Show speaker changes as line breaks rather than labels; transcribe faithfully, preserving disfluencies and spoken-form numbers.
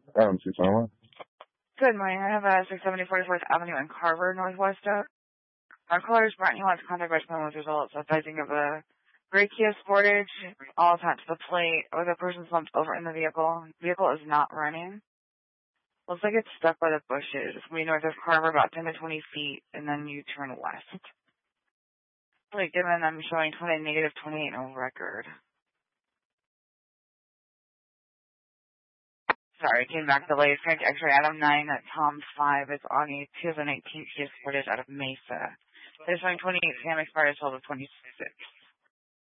Um, six one one.
Good morning. I have a six seventy forty-fourth Avenue in Carver, Northwest. Our caller is Brent. He wants contact by phone with results advising of a gray Kia Sportage, all attached to the plate, with a person slumped over in the vehicle. The vehicle is not running. Looks like it's stuck by the bushes. It's going to be north of Carver, about ten to twenty feet, and then you turn west. Like, given I'm showing twenty, negative twenty-eight, no record. Sorry, came back delayed. Frank X-ray Adam nine at Tom five. It's on a two thousand eighteen Kia Sportage out of Mesa. They're showing twenty-eight, Sam expired twelve of twenty-six.